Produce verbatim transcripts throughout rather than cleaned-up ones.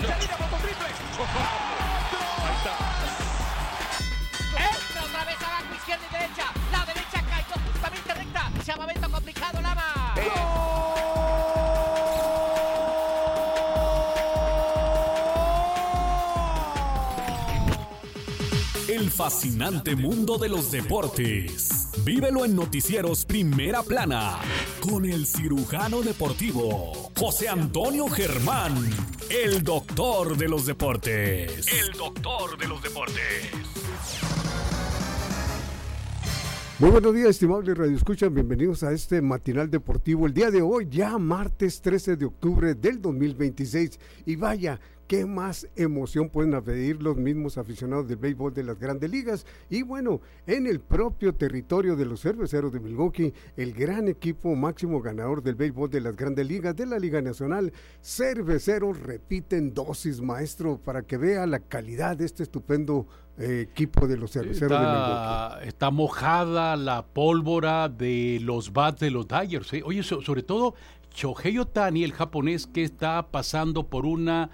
Entra otra vez abajo, izquierda y derecha. La derecha cayó justamente recta. Llamamiento complicado, Lama. El fascinante mundo de los deportes. Vívelo en Noticieros Primera Plana con el cirujano deportivo José Antonio Germán, el doctor de los deportes. El doctor de los deportes. Muy buenos días, estimables radioescuchas, bienvenidos a este matinal deportivo. El día de hoy, ya martes trece de octubre del dos mil veintiséis, y vaya, qué más emoción pueden pedir los mismos aficionados del béisbol de las Grandes Ligas. Y bueno, en el propio territorio de los Cerveceros de Milwaukee, el gran equipo máximo ganador del béisbol de las Grandes Ligas de la Liga Nacional, Cerveceros, repiten dosis, maestro, para que vea la calidad de este estupendo eh, equipo de los Cerveceros está, de Milwaukee. Está mojada la pólvora de los bats de los Dodgers, ¿eh? Oye, so, sobre todo Shohei Ohtani, el japonés, que está pasando por una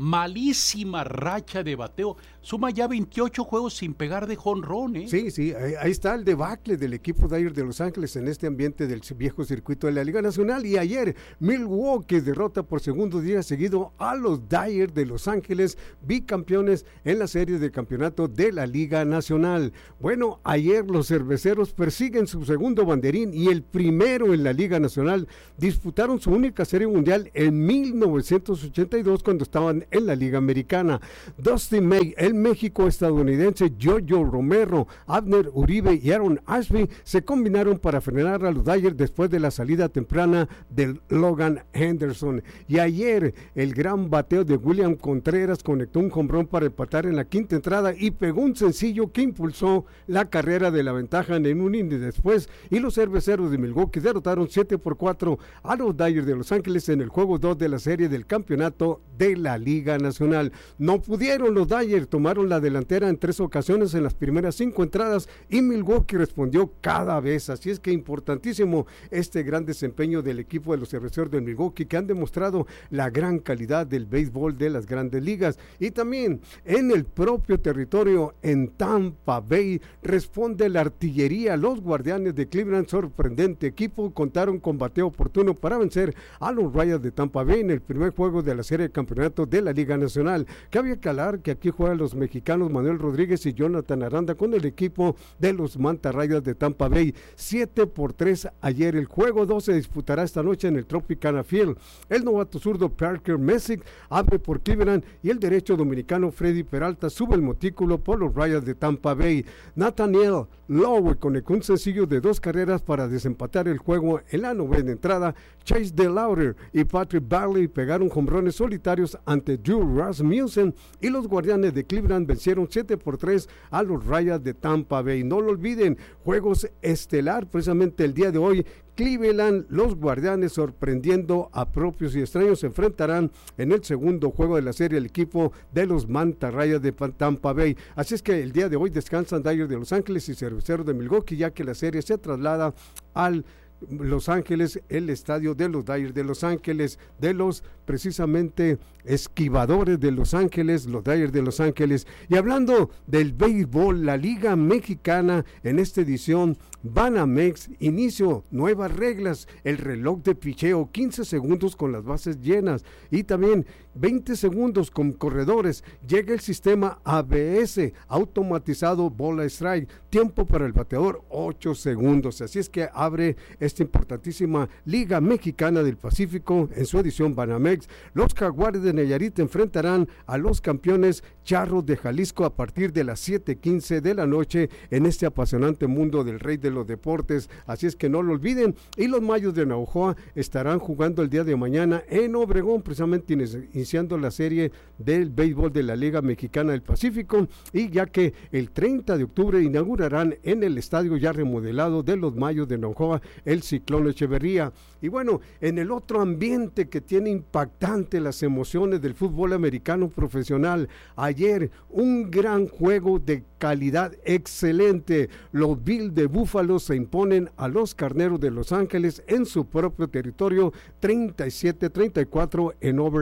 malísima racha de bateo, suma ya veintiocho juegos sin pegar de jonrón, ¿eh? Sí, sí, ahí, ahí está el debacle del equipo Dodgers de Los Ángeles en este ambiente del viejo circuito de la Liga Nacional. Y ayer Milwaukee derrota por segundo día seguido a los Dodgers de Los Ángeles, bicampeones en la serie de campeonato de la Liga Nacional. Bueno, ayer los cerveceros persiguen su segundo banderín y el primero en la Liga Nacional. Disputaron su única serie mundial en mil novecientos ochenta y dos cuando estaban en la Liga Americana. Dustin May, el México-estadounidense Jojo Romero, Abner Uribe y Aaron Ashby se combinaron para frenar a los Dodgers después de la salida temprana del Logan Henderson. Y ayer el gran bateo de William Contreras conectó un jonrón para empatar en la quinta entrada y pegó un sencillo que impulsó la carrera de la ventaja en un inning después, y los Cerveceros de Milwaukee derrotaron siete por cuatro a los Dodgers de Los Ángeles en el juego dos de la serie del campeonato de la Liga Nacional. No pudieron los Dodgers, tomaron la delantera en tres ocasiones en las primeras cinco entradas y Milwaukee respondió cada vez. Así es que importantísimo este gran desempeño del equipo de los Cerveceros de Milwaukee, que han demostrado la gran calidad del béisbol de las Grandes Ligas. Y también en el propio territorio en Tampa Bay responde la artillería. Los Guardianes de Cleveland, sorprendente equipo, contaron con bateo oportuno para vencer a los Rayos de Tampa Bay en el primer juego de la serie de campeonato de la Liga Nacional. Cabe aclarar que aquí juegan los mexicanos Manuel Rodríguez y Jonathan Aranda con el equipo de los Mantarrayas de Tampa Bay. siete por tres ayer. El juego dos se disputará esta noche en el Tropicana Field. El novato zurdo Parker Messick abre por Cleveland y el derecho dominicano Freddy Peralta sube el montículo por los Rayas de Tampa Bay. Nathaniel Lowe conectó un sencillo de dos carreras para desempatar el juego en la novena entrada. Chase DeLauder y Patrick Barley pegaron jonrones solitarios ante Drew Rasmussen y los Guardianes de Cleveland vencieron siete por tres a los Rayas de Tampa Bay. No lo olviden, juegos estelar precisamente el día de hoy. Cleveland, los Guardianes sorprendiendo a propios y extraños, se enfrentarán en el segundo juego de la serie el equipo de los Mantarrayas de Tampa Bay. Así es que el día de hoy descansan Dodgers de Los Ángeles y Cerveceros de Milwaukee, ya que la serie se traslada al Los Ángeles, el estadio de los Dodgers de Los Ángeles, de los precisamente esquivadores de Los Ángeles, los Dodgers de Los Ángeles. Y hablando del béisbol, la Liga Mexicana en esta edición, Banamex, inicio, nuevas reglas, el reloj de picheo, quince segundos con las bases llenas y también veinte segundos con corredores. Llega el sistema A B S, automatizado bola strike, tiempo para el bateador, ocho segundos. Así es que abre esta importantísima Liga Mexicana del Pacífico en su edición Banamex. Los Jaguares de Nayarit enfrentarán a los campeones Charros de Jalisco a partir de las siete quince de la noche en este apasionante mundo del rey de los deportes. Así es que no lo olviden. Y los Mayos de Navojoa estarán jugando el día de mañana en Obregón, precisamente iniciando la serie del béisbol de la Liga Mexicana del Pacífico, y ya que el treinta de octubre inaugurarán en el estadio ya remodelado de los Mayos de Navojoa el Ciclón Echeverría. Y bueno, en el otro ambiente que tiene impactante las emociones del fútbol americano profesional, ayer un gran juego de calidad excelente. Los Bills de Buffalo se imponen a los Carneros de Los Ángeles en su propio territorio treinta y siete a treinta y cuatro en overtime.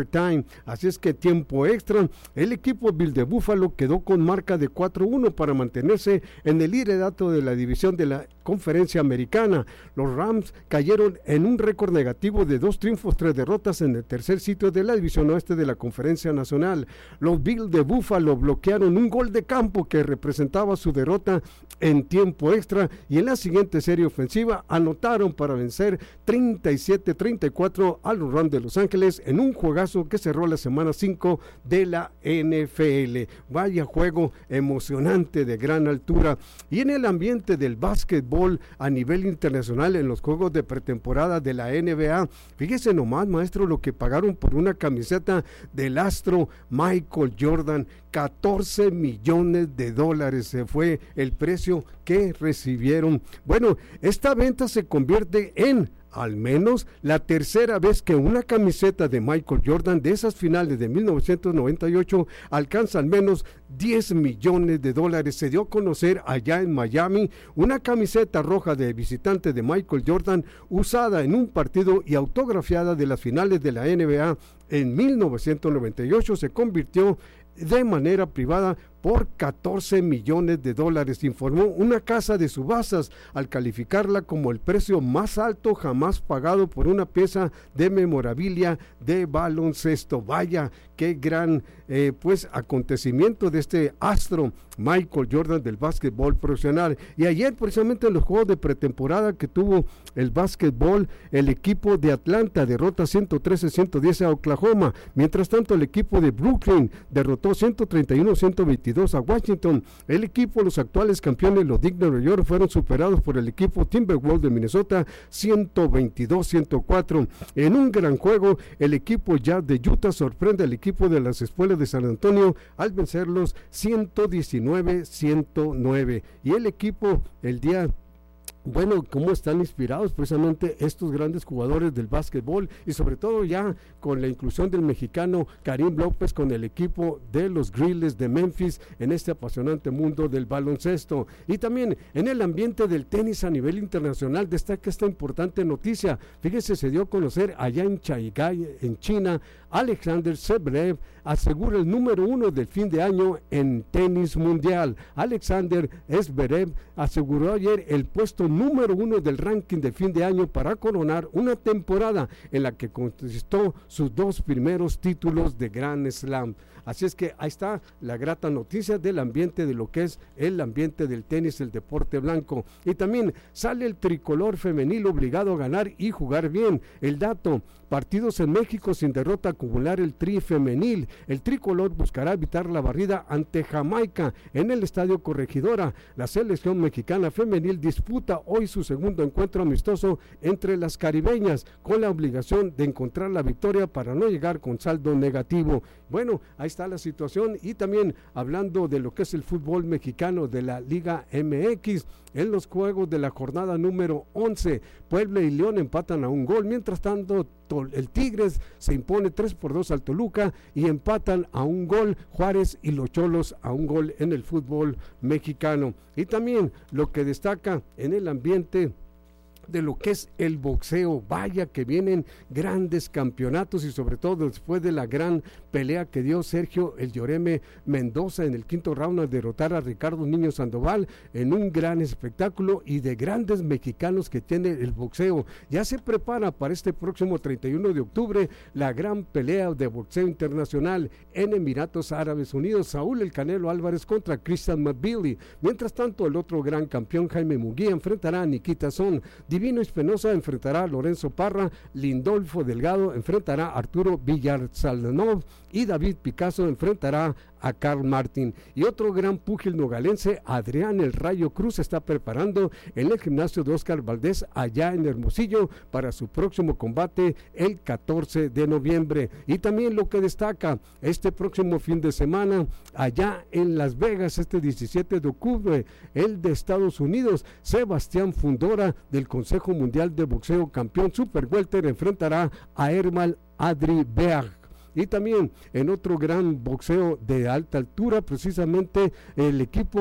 Así es que tiempo extra, el equipo Bill de Buffalo quedó con marca de cuatro uno para mantenerse en el liderato de la división de la Conferencia Americana. Los Rams cayeron en un récord negativo de dos triunfos, tres derrotas en el tercer sitio de la división oeste de la Conferencia Nacional. Los Bills de Buffalo bloquearon un gol de campo que representaba su derrota en tiempo extra y en la siguiente serie ofensiva anotaron para vencer treinta y siete a treinta y cuatro a los Rams de Los Ángeles en un juegazo que cerró la semana cinco de la N F L. Vaya juego emocionante de gran altura. Y en el ambiente del básquetbol a nivel internacional en los juegos de pretemporada de la N B A, fíjese nomás, maestro, lo que pagaron por una camiseta del astro Michael Jordan. catorce millones de dólares se fue el precio que recibieron. Bueno, esta venta se convierte en al menos la tercera vez que una camiseta de Michael Jordan de esas finales de mil novecientos noventa y ocho alcanza al menos diez millones de dólares. Se dio a conocer allá en Miami una camiseta roja de visitante de Michael Jordan usada en un partido y autografiada de las finales de la N B A en mil novecientos noventa y ocho se convirtió de manera privada por catorce millones de dólares, informó una casa de subastas al calificarla como el precio más alto jamás pagado por una pieza de memorabilia de baloncesto. Vaya, qué gran eh, pues acontecimiento de este astro Michael Jordan del básquetbol profesional. Y ayer precisamente en los juegos de pretemporada que tuvo el básquetbol, el equipo de Atlanta derrota ciento trece a ciento diez a Oklahoma, mientras tanto el equipo de Brooklyn derrotó ciento treinta y uno a ciento veintidós a Washington. El equipo, los actuales campeones, los Knicks de Nueva York, fueron superados por el equipo Timberwolves de Minnesota ciento veintidós a ciento cuatro. En un gran juego, el equipo Jazz de Utah sorprende al equipo de las Espuelas de San Antonio al vencerlos ciento diecinueve a ciento nueve. Y el equipo, el día bueno, cómo están inspirados precisamente estos grandes jugadores del básquetbol y sobre todo ya con la inclusión del mexicano Karim López con el equipo de los Grizzlies de Memphis en este apasionante mundo del baloncesto. Y también en el ambiente del tenis a nivel internacional destaca esta importante noticia. Fíjese, se dio a conocer allá en Shanghái, en China, Alexander Zverev asegura el número uno del fin de año en tenis mundial. Alexander Zverev aseguró ayer el puesto número uno del ranking de fin de año para coronar una temporada en la que conquistó sus dos primeros títulos de Grand Slam. Así es que ahí está la grata noticia del ambiente de lo que es el ambiente del tenis, el deporte blanco. Y también sale el tricolor femenil obligado a ganar y jugar bien. El dato, partidos en México sin derrota acumular el tri femenil. El tricolor buscará evitar la barrida ante Jamaica en el Estadio Corregidora. La selección mexicana femenil disputa hoy su segundo encuentro amistoso entre las caribeñas con la obligación de encontrar la victoria para no llegar con saldo negativo. Bueno, ahí está la situación. Y también hablando de lo que es el fútbol mexicano de la Liga M X, en los juegos de la jornada número once, Puebla y León empatan a un gol, mientras tanto el Tigres se impone tres por dos al Toluca y empatan a un gol Juárez y los Cholos a un gol en el fútbol mexicano. Y también lo que destaca en el ambiente de lo que es el boxeo, vaya que vienen grandes campeonatos y sobre todo después de la gran pelea que dio Sergio El Lloreme Mendoza en el quinto round al derrotar a Ricardo Niño Sandoval en un gran espectáculo y de grandes mexicanos que tiene el boxeo. Ya se prepara para este próximo treinta y uno de octubre la gran pelea de boxeo internacional en Emiratos Árabes Unidos, Saúl El Canelo Álvarez contra Christian McBilly. Mientras tanto, el otro gran campeón Jaime Munguía enfrentará a Nikita Son, Divino Espinosa enfrentará a Lorenzo Parra, Lindolfo Delgado enfrentará a Arturo Villarsalnov y David Picasso enfrentará a Carl Martin. Y otro gran púgil nogalense, Adrián El Rayo Cruz, se está preparando en el gimnasio de Oscar Valdés allá en Hermosillo para su próximo combate el catorce de noviembre. Y también lo que destaca este próximo fin de semana allá en Las Vegas, este diecisiete de octubre, el de Estados Unidos, Sebastián Fundora del Consejo Mundial de Boxeo, campeón super welter, enfrentará a Ermal Adriberg. Y también en otro gran boxeo de alta altura, precisamente el equipo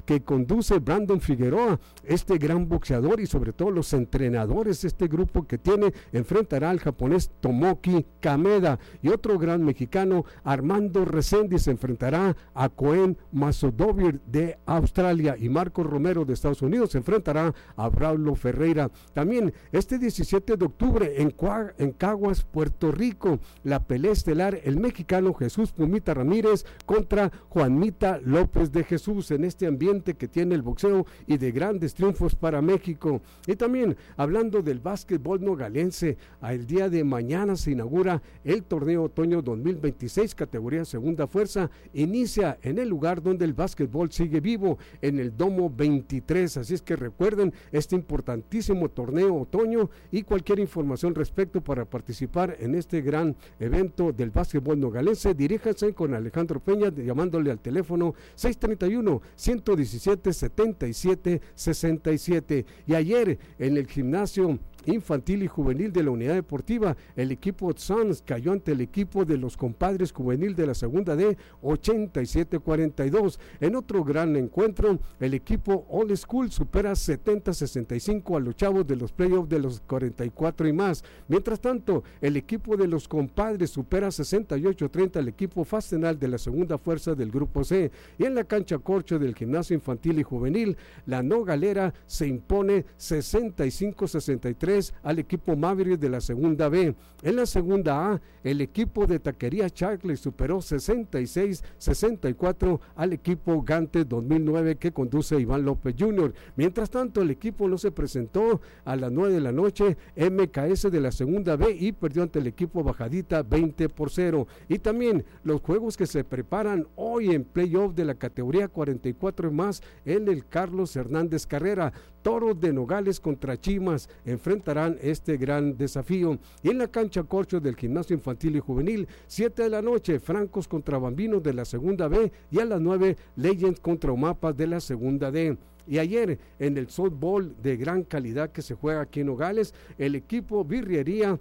que conduce Brandon Figueroa, este gran boxeador, y sobre todo los entrenadores, este grupo que tiene, enfrentará al japonés Tomoki Kameda, y otro gran mexicano, Armando Reséndiz, se enfrentará a Cohen Masodovir de Australia, y Marcos Romero de Estados Unidos se enfrentará a Braulio Ferreira. También este diecisiete de octubre en, Cua, en Caguas, Puerto Rico, la pelea estelar, el mexicano Jesús Pumita Ramírez contra Juanmita López de Jesús, en este ambiente que tiene el boxeo y de grandes triunfos para México. Y también hablando del básquetbol nogalense, el día de mañana se inaugura el torneo otoño dos mil veintiséis, categoría segunda fuerza, inicia en el lugar donde el básquetbol sigue vivo, en el Domo veintitrés, así es que recuerden este importantísimo torneo otoño, y cualquier información respecto para participar en este gran evento del básquetbol nogalense, diríjanse con Alejandro Peña llamándole al teléfono seis treinta y uno, ciento diecisiete, setenta y siete sesenta y siete. Y ayer en el gimnasio infantil y juvenil de la unidad deportiva, el equipo Suns cayó ante el equipo de los compadres juvenil de la segunda D ochenta y siete cuarenta y dos. En otro gran encuentro, el equipo Old School supera setenta sesenta y cinco a los chavos de los playoffs de los cuarenta y cuatro y más. Mientras tanto, el equipo de los compadres supera sesenta y ocho treinta al equipo Fastenal de la segunda fuerza del grupo C. Y en la cancha corcho del gimnasio infantil y juvenil, la Nogalera se impone sesenta y cinco sesenta y tres al equipo Maverick de la segunda B. En la segunda A, el equipo de Taquería Charlie superó sesenta y seis sesenta y cuatro al equipo Gante dos mil nueve que conduce Iván López junior Mientras tanto, el equipo no se presentó a las nueve de la noche, M K S de la segunda B, y perdió ante el equipo Bajadita veinte por cero. Y también los juegos que se preparan hoy en playoff de la categoría cuarenta y cuatro y más en el Carlos Hernández Carrera. Toros de Nogales contra Chimas enfrentarán este gran desafío. Y en la cancha corcho del gimnasio infantil y juvenil, siete de la noche, Francos contra Bambinos de la segunda B, y a las nueve, Legends contra Omapas de la segunda D. Y ayer en el softball de gran calidad que se juega aquí en Nogales, el equipo Birrería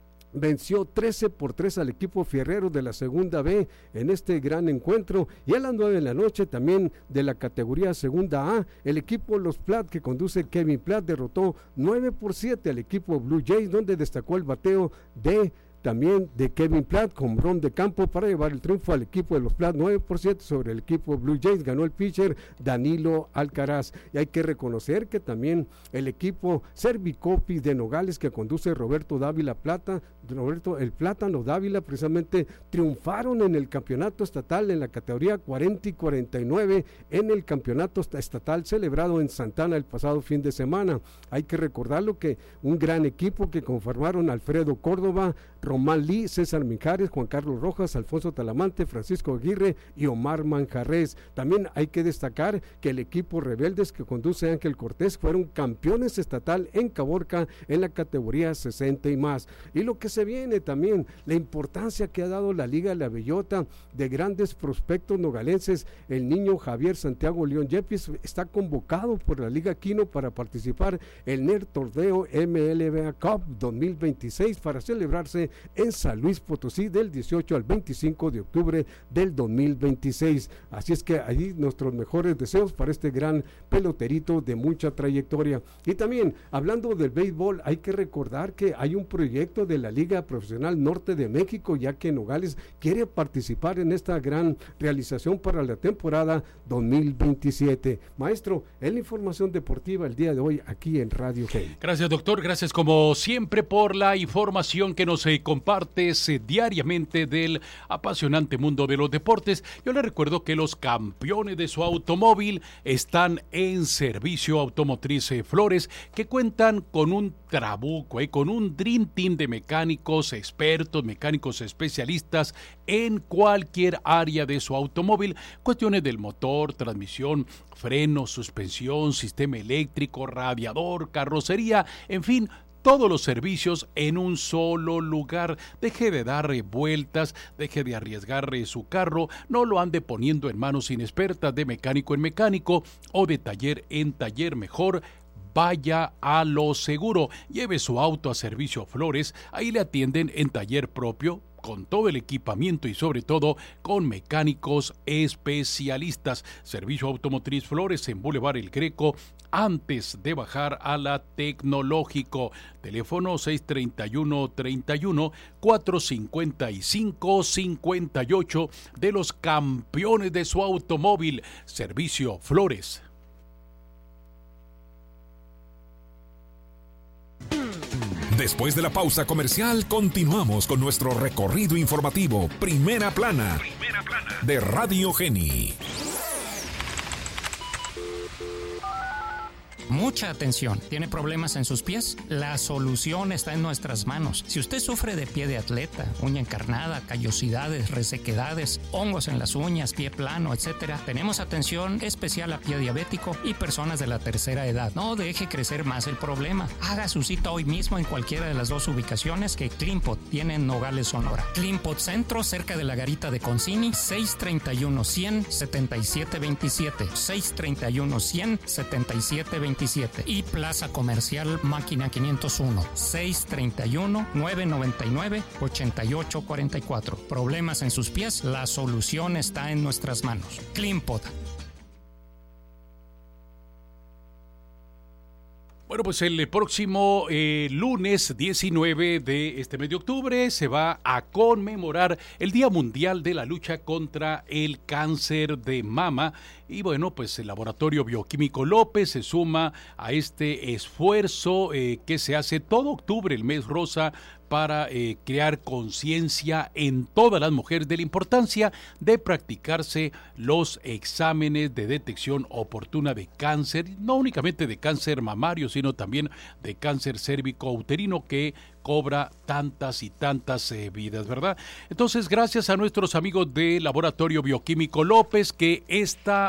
venció trece por tres al equipo Fierrero de la segunda B en este gran encuentro. Y a las nueve de la noche también de la categoría segunda A, el equipo Los Plat que conduce Kevin Plat derrotó nueve por siete al equipo Blue Jays, donde destacó el bateo de también de Kevin Platt con bron de campo para llevar el triunfo al equipo de los Platt. Nueve por siete sobre el equipo Blue Jays, ganó el pitcher Danilo Alcaraz. Y hay que reconocer que también el equipo Servicopi de Nogales que conduce Roberto Dávila Plata, Roberto el Plátano Dávila, precisamente triunfaron en el campeonato estatal en la categoría cuarenta y cuarenta y nueve en el campeonato estatal celebrado en Santana el pasado fin de semana. Hay que recordarlo que un gran equipo que conformaron Alfredo Córdoba, Román Lee, César Mijares, Juan Carlos Rojas, Alfonso Talamante, Francisco Aguirre y Omar Manjarres. También hay que destacar que el equipo Rebeldes que conduce Ángel Cortés fueron campeones estatal en Caborca en la categoría sesenta y más. Y lo que se viene también, la importancia que ha dado la Liga de la Bellota de grandes prospectos nogalenses. El niño Javier Santiago León Yepis está convocado por la Liga Quino para participar en el N E R Torneo M L B A Cup dos mil veintiséis para celebrarse en San Luis Potosí del dieciocho al veinticinco de octubre del dos mil veintiséis. Así es que ahí nuestros mejores deseos para este gran peloterito de mucha trayectoria. Y también hablando del béisbol, hay que recordar que hay un proyecto de la Liga Profesional Norte de México, ya que Nogales quiere participar en esta gran realización para la temporada dos mil veintisiete. Maestro, en la información deportiva el día de hoy aquí en Radio G. Gracias, doctor. Gracias como siempre por la información que nos eh, compartes eh, diariamente del apasionante mundo de los deportes. Yo le recuerdo que los campeones de su automóvil están en Servicio Automotriz eh, Flores, que cuentan con un trabuco, eh, con un Dream Team de mecánicos expertos, mecánicos especialistas en cualquier área de su automóvil. Cuestiones del motor, transmisión, freno, suspensión, sistema eléctrico, radiador, carrocería, en fin, todos los servicios en un solo lugar. Deje de dar vueltas, deje de arriesgar su carro, no lo ande poniendo en manos inexpertas de mecánico en mecánico o de taller en taller. Mejor vaya a lo seguro, lleve su auto a Servicio Flores, ahí le atienden en taller propio, con todo el equipamiento y sobre todo con mecánicos especialistas. Servicio Automotriz Flores en Boulevard El Greco, antes de bajar a la Tecnológico. Teléfono seis treinta y uno, treinta y uno, cuatrocientos cincuenta y cinco, cincuenta y ocho, de los campeones de su automóvil. Servicio Flores. Después de la pausa comercial, continuamos con nuestro recorrido informativo Primera Plana, Primera Plana de Radio Geni. Mucha atención. ¿Tiene problemas en sus pies? La solución está en nuestras manos. Si usted sufre de pie de atleta, uña encarnada, callosidades, resequedades, hongos en las uñas, pie plano, etcétera, tenemos atención especial a pie diabético y personas de la tercera edad. No deje crecer más el problema. Haga su cita hoy mismo en cualquiera de las dos ubicaciones que Cleanpot tiene en Nogales, Sonora. Cleanpot Centro, cerca de la garita de Concini, seis treinta y uno, cien, setenta y siete veintisiete. seis treinta y uno, cien, setenta y siete veintisiete. Y Plaza Comercial Máquina quinientos uno, seis treinta y uno, nueve noventa y nueve, ochenta y ocho cuarenta y cuatro. Problemas en sus pies, la solución está en nuestras manos. Cleanpot. Bueno, pues el próximo eh, lunes diecinueve de este mes de octubre se va a conmemorar el Día Mundial de la Lucha contra el Cáncer de Mama. Y bueno, pues el Laboratorio Bioquímico López se suma a este esfuerzo eh, que se hace todo octubre, el mes rosa, para eh, crear conciencia en todas las mujeres de la importancia de practicarse los exámenes de detección oportuna de cáncer, no únicamente de cáncer mamario, sino también de cáncer cérvico-uterino, que cobra tantas y tantas eh, vidas, ¿verdad? Entonces, gracias a nuestros amigos de Laboratorio Bioquímico López, que esta